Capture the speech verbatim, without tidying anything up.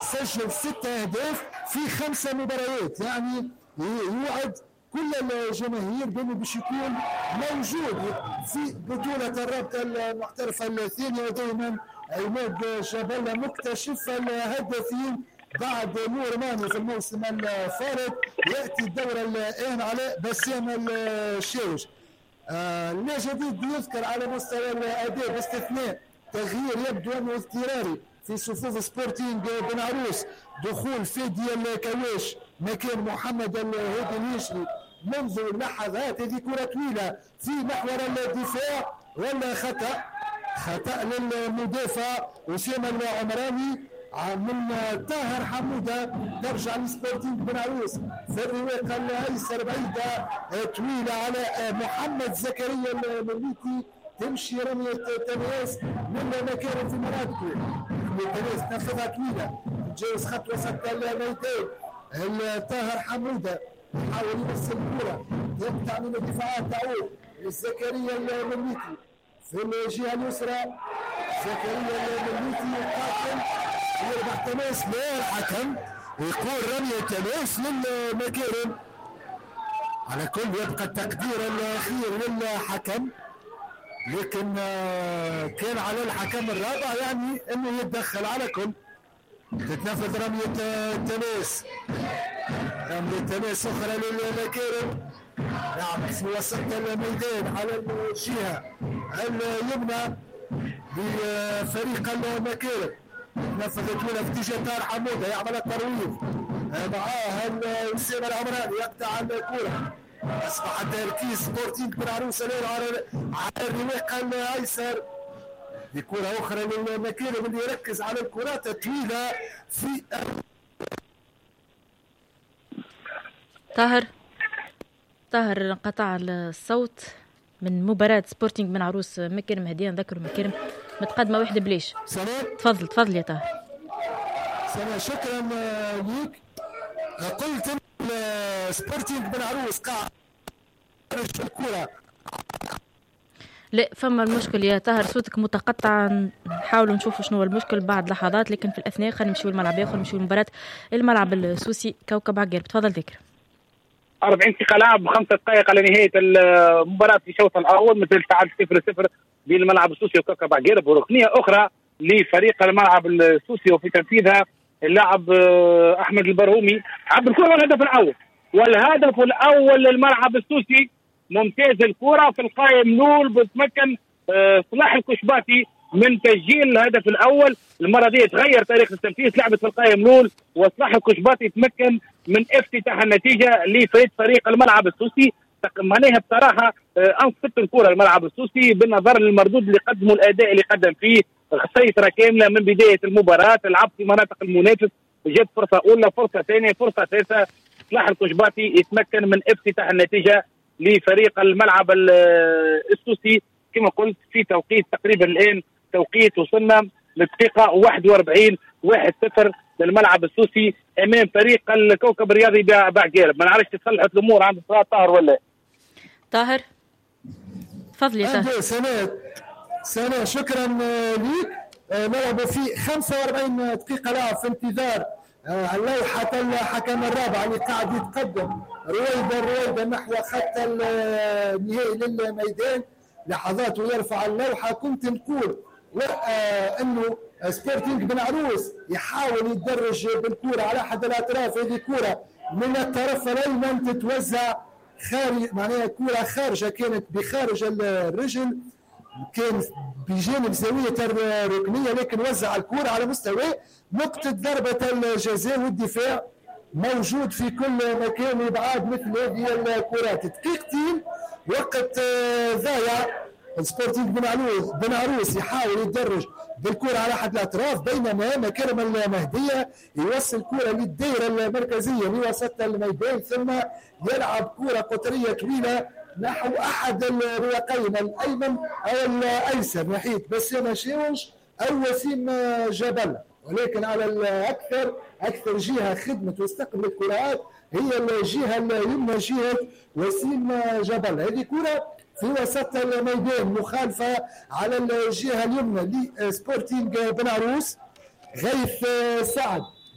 سجل ستة أهداف في خمسة مباريات، يعني يوعد كل الجماهير بأنه باش يكون موجود في بطولة الرابطة المحترفة الثانية. ودائما عماد جبلة مكتشف الهدافين بعد نور ماني في الموسم الفارط. يأتي الدور الآن على بسام الشاوش. آه لا جديد يذكر على مستوى الأداء باستثناء تغيير يبدو أنه اضطراري في صفوف سبورتينغ بن عروس، دخول فادي الكواش مكان محمد الهادي اليشري منذ لحظات. هذه كرة طويلة في محور الدفاع ولا خطأ خطأ للمدافع أسامة العمراني من طاهر حمودة. ترجع لسبورتينغ بن عروس في الرواق الايسر بعيدة طويلة على محمد زكريا المليكي، تمشي رمية تماس من مكان في مرادكو. تماس نفذها طويلة تجاوز خط وسط الميدان. طاهر حمودة يحاول يوصل الكرة، يقطع من الدفاعات، تعود لزكريا المليكي في الجهة اليسرى. زكريا المليكي قاتل يربح تماس مع الحكم ويقول رمية تماس للمكارم. على كل يبقى التقدير الأخير للحكم، لكن كان على الحكم الرابع يعني انه يتدخل. على كل تتنفذ رمية تماس، رمية تماس اخرى للمكارم. نعم في وسط الميدان على الجهة اليمنى لفريق المكارم. نفذت هنا في اتجاه طاهر حمودة يعمل الترويض معاه أسامة العمراني يقطع الكرة. أصبح تركيز سبورتينغ بن عروس الآن على على الرواق الأيسر. بكرة أخرى للمكارم اللي يركز على الكرات الطويلة في طاهر طاهر انقطع الصوت من مباراة سبورتينغ بن عروس مكرم. هدية نذكر مكرم متقدمة واحدة بليش. تفضل تفضل يا طاهر. سلام شكرا ليك. قلت سبورتينغ بن عروس قاعد الكرة. لا فما المشكل يا طاهر، صوتك متقطع. نحاولوا نشوفوا شنو هو المشكل بعد لحظات، لكن في الأثناء خلينا نمشيو الملعب ياخذ نمشيو المباراة الملعب السوسي كوكب عقارب. تفضل ذكر. أربعين دقيقة لعب وخمسة دقائق على نهاية المباراة في الشوط الأول. مثل تعادل صفر صفر بين الملعب السوسي وكوكب عقارب. وركنية أخرى لفريق الملعب السوسي وفي تنفيذها اللاعب أحمد البرهومي عبد الكرة والهدف الأول. والهدف الأول للملعب السوسي ممتاز. الكرة في القائم نول بتمكن صلاح الكشباتي من تسجيل الهدف الأول. المرة دي تغير طريقة التنفيذ، لعبت في القائم نول وصلاح الكشباتي يتمكن من افتتاح النتيجة لفريق فريق الملعب السوسي. معناها بصراحة أنصت الكرة الملعب السوسي بالنظر للمردود اللي قدموا، الأداء اللي قدم فيه سيطرة كاملة من بداية المباراة. العب في مناطق المنافس، جت فرصة أولى فرصة ثانية فرصة ثالثة. صلاح الكشباتي يتمكن من افتتاح النتيجة لفريق الملعب السوسي كما قلت في توقيت تقريبا الآن توقيت وصلنا للدقيقة واحد وأربعين واحد صفر للملعب السوسي أمام فريق الكوكب الرياضي بعقارب. ما نعرفش تصلحت الأمور عند صلاح طاهر ولا طاهر. تفضل يا طاهر. سنة سنة شكرا ليك. نلعب في خمسة وأربعين دقيقة لعب في انتظار اللوحة الحكم الرابع اللي قاعد يتقدم رويدا رويدا نحو خط النهائي للميدان. لحظات ويرفع اللوحة. كنت نقول انه سبورتينغ بن عروس يحاول يتدرج بالكرة على احد الاطراف. هذه كرة من الطرف الايمن تتوزع خارج، معناها كرة خارجة كانت بخارج الرجل، كان بجانب زاوية الركنية، لكن وزع الكرة على مستوى نقطة ضربة الجزاء. والدفاع موجود في كل مكان يبعاد مثل هذه الكرات. دقيقتين وقت ضايع. سبورتينغ بن عروس بن عروس يحاول يتدرج بالكرة على احد الاطراف، بينما مكرم المهدية يوصل كرة للدائرة المركزية لوسط الميدان، ثم يلعب كرة قطرية طويلة نحو احد الرواقين الايمن او الايسر ناحية بسام شاوش او وسيم جبل. ولكن على الاكثر اكثر جهة خدمت واستقبلت كرات هي الجهة اليمنى، جهة وسيم جبل. هذه كرة في وسط الميدان مخالفة على الجهة اليمنى لسبورتينغ بن عروس. غيث سعد